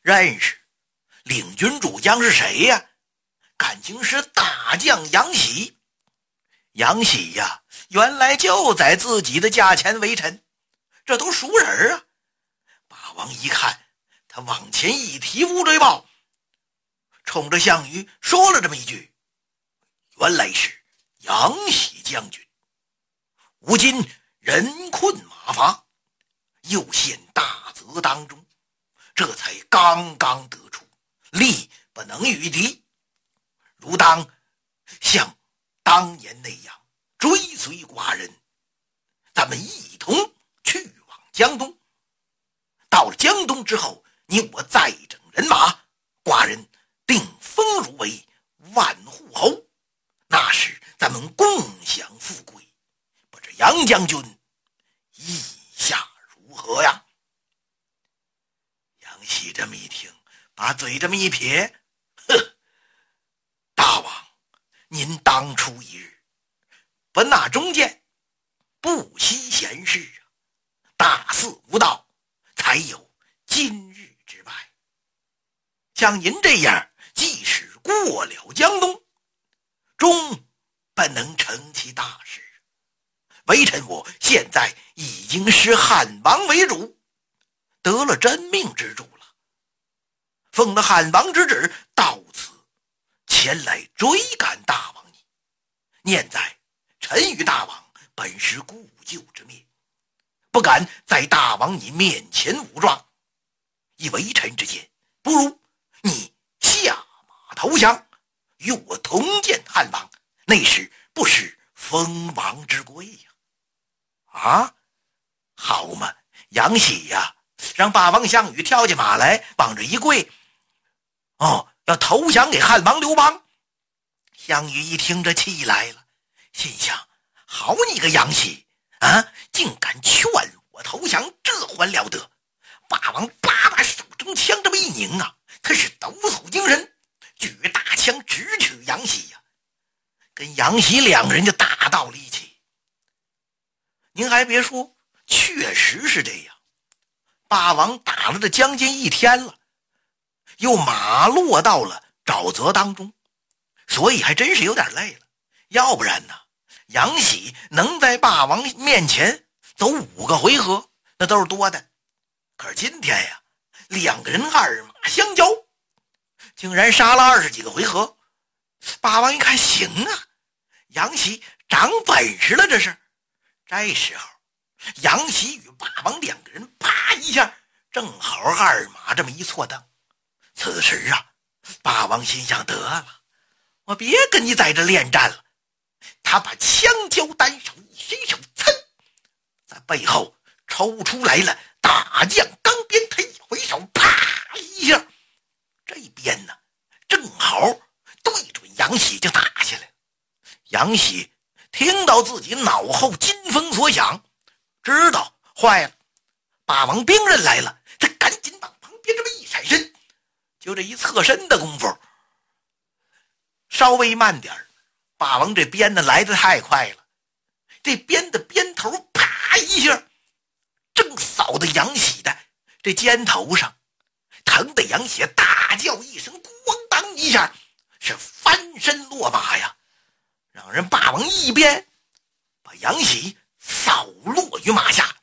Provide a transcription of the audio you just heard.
认识。领军主将是谁呀？感情是大将杨喜。杨喜呀，原来就在自己的驾前为臣，这都熟人啊。霸王一看，他往前一提乌龟豹，冲着项羽说了这么一句：原来是杨喜将军，吾今人困马乏，又陷大泽当中，这才刚刚得出，力不能御敌，如当像当年那样追随寡人，咱们一同去往江东。到了江东之后，你我再整人马，寡人定封汝为万户侯，那时咱们共享富贵。不知杨将军意下如何呀？杨喜这么一听，把嘴这么一撇，呵，大王，您当初一日不纳忠谏，不惜贤士啊，大肆无道，才有今日之败。像您这样，即使过了江东，终不能成其大事。微臣我现在已经是汉王为主，得了真命之主了，奉了汉王之旨，到此前来追赶大王你。念在臣与大王本是故旧之面，不敢在大王你面前武状，以微臣之见，不如你下马投降，与我同见汉王，那时不失封王之贵呀！啊，好嘛，杨喜呀，让霸王项羽跳起马来，往这一跪，要投降给汉王刘邦。项羽一听这气来了，心想：好你个杨喜啊，竟敢劝我投降，这还了得！霸王把手中枪这么一拧啊，可是抖擞精神，举大枪直取杨喜呀，跟杨喜两人就打到了一起。您还别说，确实是这样。霸王打了这将近一天了，又马落到了沼泽当中，所以还真是有点累了。要不然呢，杨喜能在霸王面前走5个回合，那都是多的。可是今天呀，两个人二马相交，竟然杀了20几个回合。霸王一看，行啊，杨喜长本事了，这是。这时候杨喜与霸王两个人啪一下，正好二马这么一错蹬。此时啊，霸王心想，得了，我别跟你在这恋战了。他把枪交单手一伸手，噌，在背后抽出来了大将钢鞭，他一回手，啪一下，这边呢正好对准杨喜就打下来了。杨喜听到自己脑后金风所响，知道坏了，霸王兵刃来了，他赶紧往旁边这么一闪身，就这一侧身的功夫，稍微慢点，霸王这鞭呢来得太快了，这鞭的鞭头啪一下，正扫到杨喜的这肩头上，疼得杨喜大叫一声，咣当一下是翻身落马呀，让人霸王一鞭把杨喜扫落于马下，